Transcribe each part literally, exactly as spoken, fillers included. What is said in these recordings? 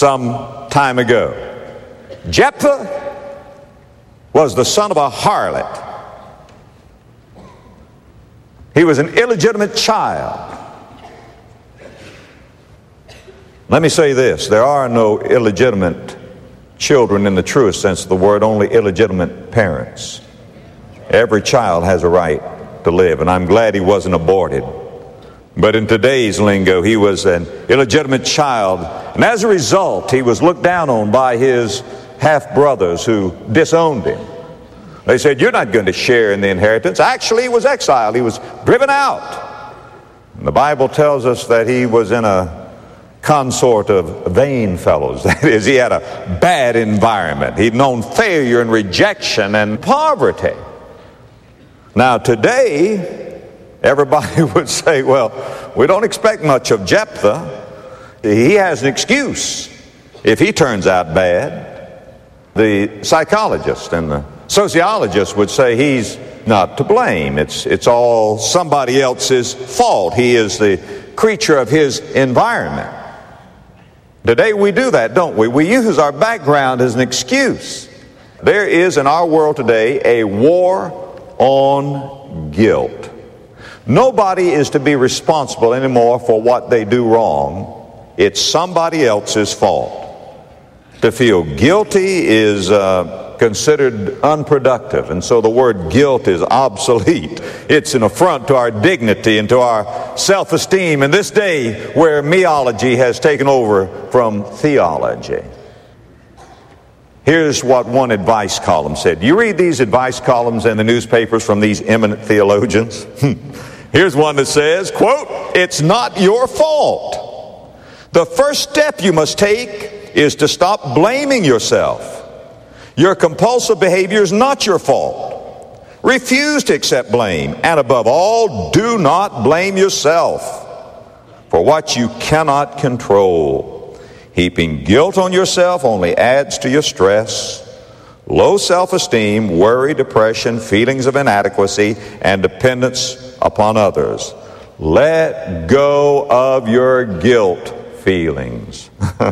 some time ago. Jephthah was the son of a harlot. He was an illegitimate child. Let me say this, there are no illegitimate children in the truest sense of the word, only illegitimate parents. Every child has a right to live, and I'm glad he wasn't aborted. But in today's lingo, he was an illegitimate child, and as a result, he was looked down on by his half-brothers who disowned him. They said, "You're not going to share in the inheritance." Actually, he was exiled. He was driven out. And the Bible tells us that he was in a consort of vain fellows. That is, he had a bad environment. He'd known failure and rejection and poverty. Now, today, everybody would say, well, we don't expect much of Jephthah. He has an excuse if he turns out bad. The psychologist and the sociologist would say he's not to blame. It's, it's all somebody else's fault. He is the creature of his environment. Today we do that, don't we? We use our background as an excuse. There is in our world today a war on guilt. Nobody is to be responsible anymore for what they do wrong. It's somebody else's fault. To feel guilty is uh, considered unproductive, and so the word guilt is obsolete. It's an affront to our dignity and to our self-esteem in this day where meology has taken over from theology. Here's what one advice column said. You read these advice columns in the newspapers from these eminent theologians? Here's one that says, quote, "It's not your fault. The first step you must take is to stop blaming yourself. Your compulsive behavior is not your fault. Refuse to accept blame, and above all, do not blame yourself for what you cannot control. Heaping guilt on yourself only adds to your stress, low self-esteem, worry, depression, feelings of inadequacy, and dependence upon others. Let go of your guilt feelings."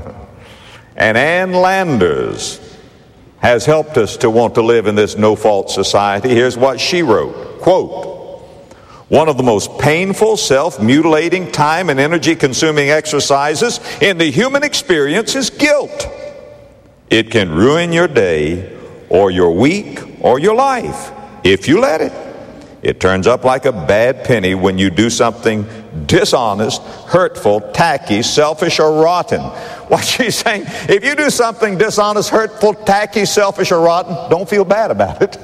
And Ann Landers has helped us to want to live in this no-fault society. Here's what she wrote, quote, "One of the most painful, self-mutilating, time and energy-consuming exercises in the human experience is guilt. It can ruin your day or your week or your life if you let it. It turns up like a bad penny when you do something dishonest, hurtful, tacky, selfish, or rotten." What she's saying, if you do something dishonest, hurtful, tacky, selfish, or rotten, don't feel bad about it.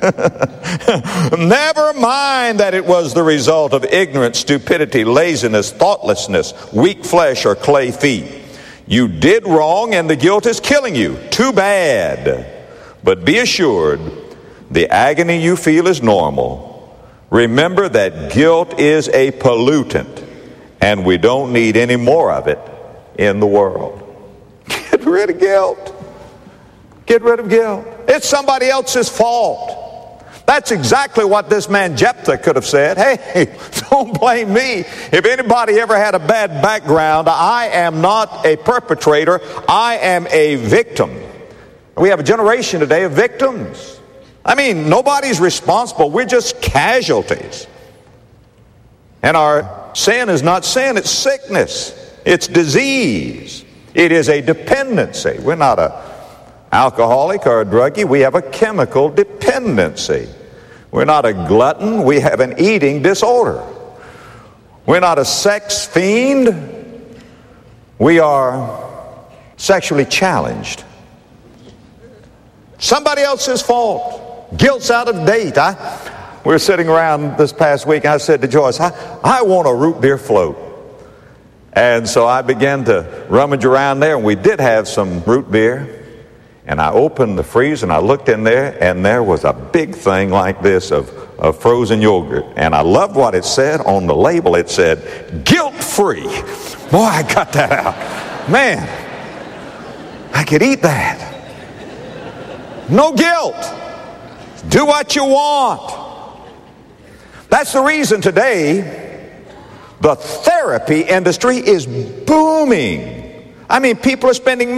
Never mind that it was the result of ignorance, stupidity, laziness, thoughtlessness, weak flesh, or clay feet. You did wrong and the guilt is killing you. Too bad. But be assured, the agony you feel is normal. Remember that guilt is a pollutant, and we don't need any more of it in the world. Get rid of guilt. Get rid of guilt. It's somebody else's fault. That's exactly what this man Jephthah could have said. Hey, don't blame me. If anybody ever had a bad background, I am not a perpetrator. I am a victim. We have a generation today of victims. I mean, nobody's responsible. We're just casualties. And our sin is not sin. It's sickness. It's disease. It is a dependency. We're not an alcoholic or a druggie. We have a chemical dependency. We're not a glutton. We have an eating disorder. We're not a sex fiend. We are sexually challenged. Somebody else's fault. Guilt's out of date. I, we were sitting around this past week, and I said to Joyce, I, I want a root beer float. And so I began to rummage around there, and we did have some root beer. And I opened the freezer, and I looked in there, and there was a big thing like this of, of frozen yogurt. And I loved what it said on the label. It said, guilt-free. Boy, I got that out. Man, I could eat that. No guilt. Do what you want. That's the reason today the therapy industry is booming. I mean, people are spending